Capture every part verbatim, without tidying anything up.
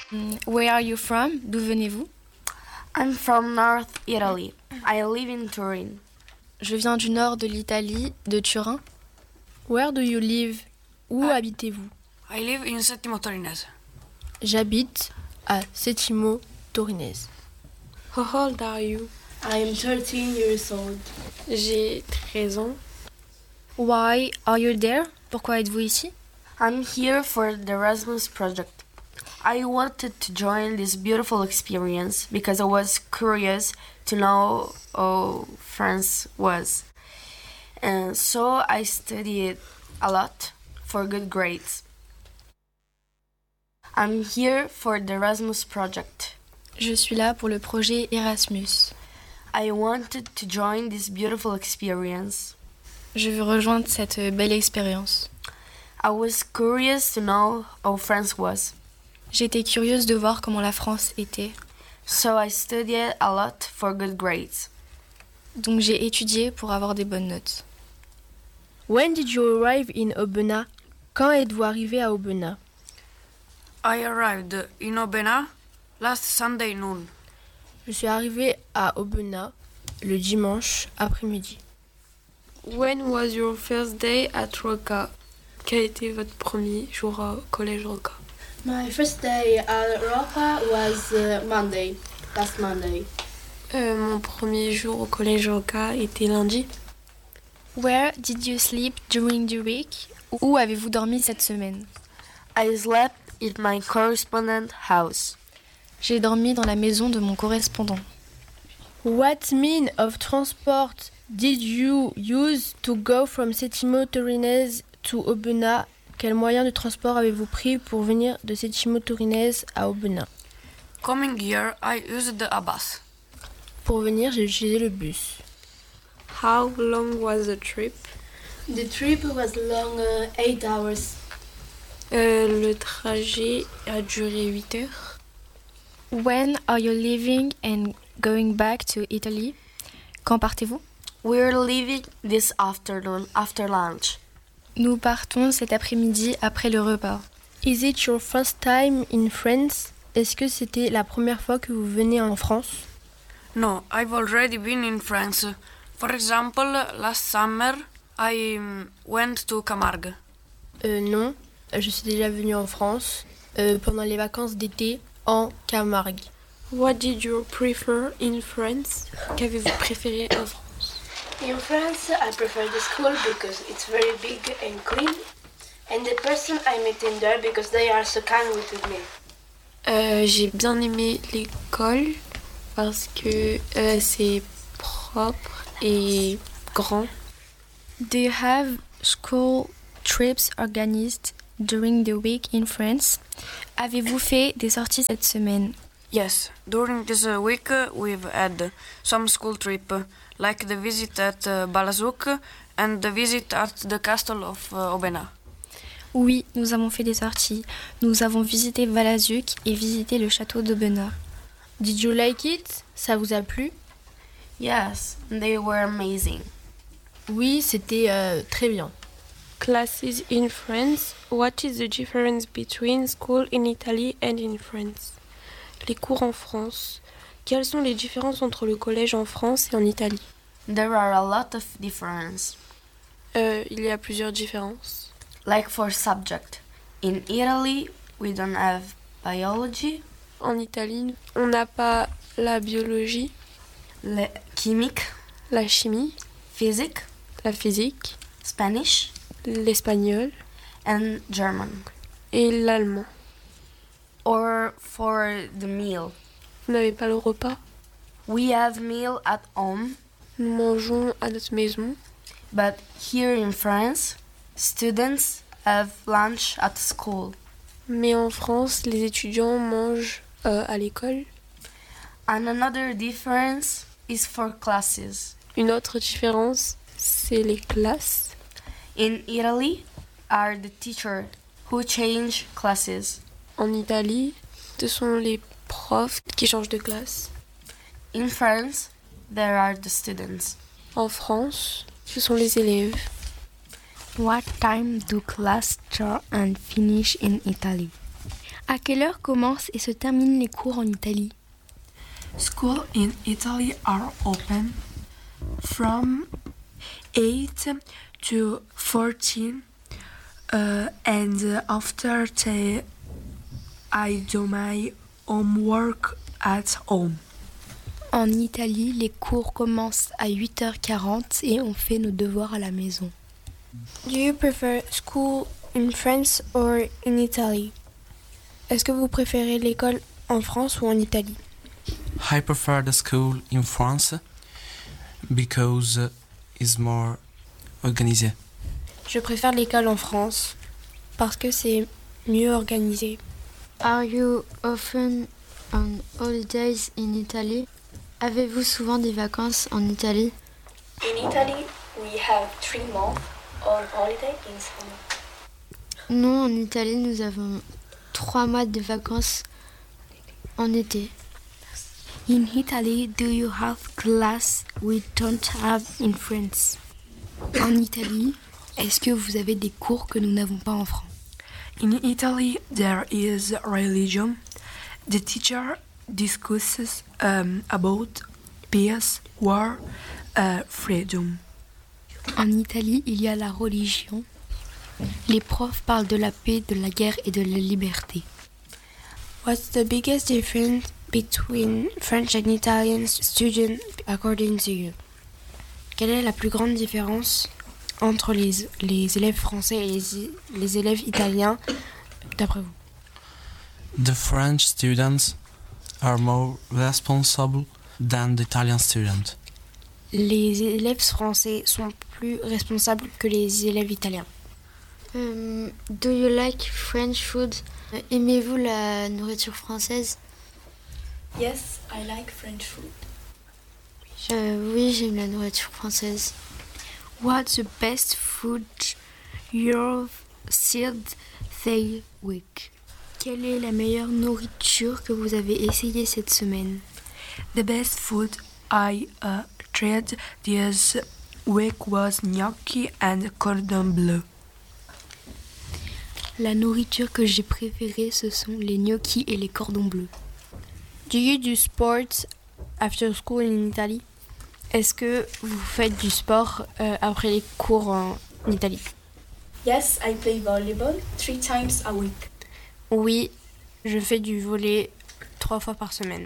Mm, Where are you from? D'où venez-vous? I'm from North Italy. I live in Turin. Je viens du nord de l'Italie, de Turin. Where do you live? Où Ah. habitez-vous? I live in Settimo Torinese. J'habite à Settimo Torinese. How old are you? I am thirteen years old. J'ai treize ans. Why are you there? Pourquoi êtes-vous ici? I'm here for the Erasmus project. I wanted to join this beautiful experience because I was curious to know how France was. And so I studied a lot for good grades. I'm here for the Erasmus project. Je suis là pour le projet Erasmus. I wanted to join this beautiful experience. Je veux rejoindre cette belle expérience. I was curious to know how France was. J'étais curieuse de voir comment la France était. So I studied a lot for good grades. Donc j'ai étudié pour avoir des bonnes notes. When did you arrive in Aubenas? Quand êtes-vous arrivé à Aubenas? I arrived in Aubenas last Sunday noon. Je suis arrivée à Aubenas le dimanche après-midi. When was your first day at Roca? Quel était votre premier jour au collège Roca? My first day at Roca was uh, Monday, last Monday. Euh, mon premier jour au collège Roca était lundi. Where did you sleep during the week? Où avez-vous dormi cette semaine? I slept in my correspondent house. J'ai dormi dans la maison de mon correspondant. What mean of transport did you use to go from Settimo Torinese to Aubenas? Quel moyen de transport avez-vous pris pour venir de Settimo Torinese à Aubenas? Coming here, I used a bus. Pour venir, j'ai utilisé le bus. How long was the trip? The trip was long, uh, eight hours. Euh, le trajet a duré huit heures. When are you leaving and going back to Italy? Quand partez-vous? We're leaving this afternoon after lunch. Nous partons cet après-midi après le repas. Is it your first time in France? Est-ce que c'était la première fois que vous venez en France? No, I've already been in France. For example, last summer I um, went to Camargue. Euh, non, je suis déjà venue en France euh, pendant les vacances d'été en Camargue. What did you prefer in France? Qu'avez-vous préféré en France? In France, I prefer the school because it's very big and clean, and the person I met in there because they are so kind with me. Euh, j'ai bien aimé l'école parce que euh, c'est propre et grand. Do you have school trips organized during the week in France? Avez-vous fait des sorties cette semaine? Yes, during this uh, week uh, we've had some school trip, uh, like the visit at uh, Balazouk and the visit at the castle of uh, Aubenas. Oui, nous avons fait des sorties. Nous avons visité Valazuc et visité le château d'Aubenas. Did you like it? Ça vous a plu? Yes, they were amazing. Oui, c'était euh, très bien. Classes in France. What is the difference between school in Italy and in France? Les cours en France. Quelles sont les différences entre le collège en France et en Italie? There are a lot of differences. Euh, il y a plusieurs différences. Like for subject. In Italy, we don't have biology. En Italie, on n'a pas la biologie, Le chimique, la chimie, physique, la physique, Spanish, l'espagnol and German. et l'allemand. Or for the meal. Vous n'avez pas le repas? We have meal at home, Nous mangeons à notre maison. but here in France, students have lunch at school. Mais en France, les étudiants mangent euh, à l'école. And another difference is for classes. Une autre différence, c'est les classes. In Italy, are the teachers who change classes. En Italie, ce sont les profs qui changent de classe. In France, there are the students. En France, ce sont les élèves. What time do class start and finish in Italy? À quelle heure commencent et se terminent les cours en Italie? Schools in Italy are open from eight to fourteen, uh, and after that I do my homework at home. En Italie, les cours commencent à huit heures quarante et on fait nos devoirs à la maison. Do you prefer school in France or in Italy? Est-ce que vous préférez l'école en France ou en Italie? I prefer the school in France because it's more organisé. Je préfère l'école en France parce que c'est mieux organisé. Are you often on holidays in Italy? Avez-vous souvent des vacances en Italie? In Italy, we have three months on holiday in summer. Non, en Italie, nous avons trois mois de vacances en été. In Italy, do you have class we don't have in France? En Italie, est-ce que vous avez des cours que nous n'avons pas en France? In Italy, there is religion. The teacher discusses um, about peace, war, uh, freedom. En Italie, il y a la religion. Les profs parlent de la paix, de la guerre et de la liberté. What's the biggest difference between French and Italian students according to you? Quelle est la plus grande différence entre les, les élèves français et les, les élèves italiens d'après vous? The French students are more responsible than the Italian students. Les élèves français sont plus responsables que les élèves italiens. Um, do you like French food? Aimez-vous la nourriture française? Yes, I like French food. Euh, oui, j'aime la nourriture française. What's the best food you've seen this week? Quelle est la meilleure nourriture que vous avez essayée cette semaine? The best food I uh, tried this week was gnocchi and cordon bleu. La nourriture que j'ai préférée, ce sont les gnocchis et les cordons bleus. Do you do sports after school in Italy? Est-ce que vous faites du sport euh, après les cours en Italie? Yes, I play volleyball three times a week. Oui, je fais du volley trois fois par semaine.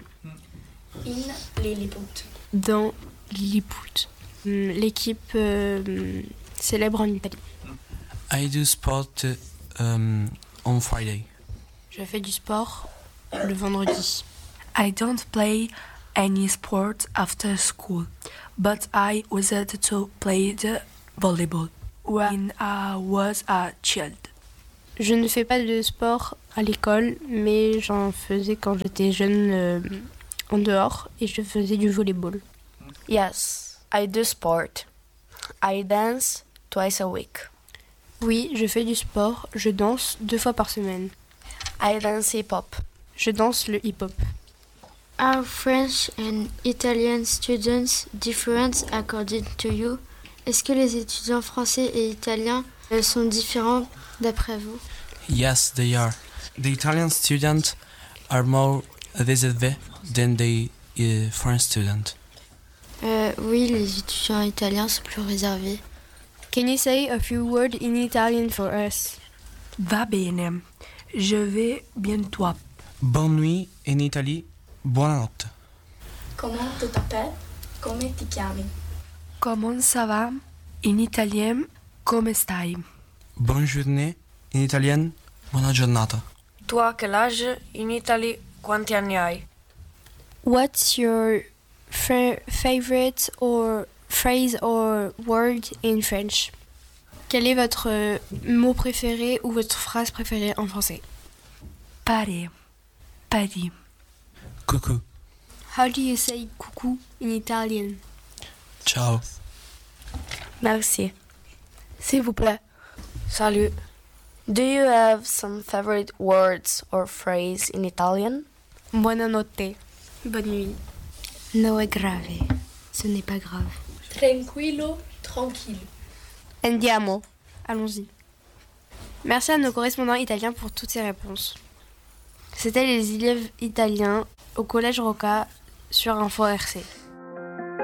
In Lilliput. Dans Lilliput, l'équipe euh, célèbre en Italie. I do sport um, on Friday. Je fais du sport le vendredi. I don't play any sport after school, but I used to play the volleyball when I was a child. Je ne fais pas de sport à l'école, mais j'en faisais quand j'étais jeune euh, en dehors et je faisais du volleyball. Yes, I do sport. I dance twice a week. Oui, je fais du sport, je danse deux fois par semaine. I dance hip-hop. Je danse le hip-hop. Are French and Italian students different according to you? Est-ce que les étudiants français et italiens sont différents d'après vous? Yes, they are. The Italian students are more réservés than the uh, French students. Euh, oui, les étudiants italiens sont plus réservés. Can you say a few words in Italian for us? Va bene. Je vais bientôt. Bonne nuit in Italie. Buonanotte. Comment tu t'appelles? Come ti chiami? Comment ça va? In italien, come stai? Bonne journée in italien. Buona giornata. Toi, quel âge? In Italie, quanti anni hai? What's your fa- favorite or phrase or word in French? Quel est votre euh, mot préféré ou votre phrase préférée en français? Pare. Pari. Coucou. How do you say coucou in Italian? Ciao. Merci. S'il vous plaît. Salut. Do you have some favorite words or phrase in Italian? Buonanotte. Bonne nuit. No è grave. Ce n'est pas grave. Tranquillo, tranquille. Andiamo. Allons-y. Merci à nos correspondants italiens pour toutes ces réponses. C'était les élèves italiens au collège Rocca sur Info R C.